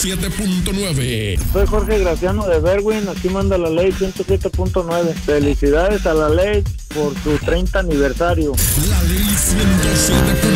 107.9. Soy Jorge Graciano de Berwin, aquí manda la ley 107.9. Felicidades a la ley por su 30 aniversario. La ley 107.9.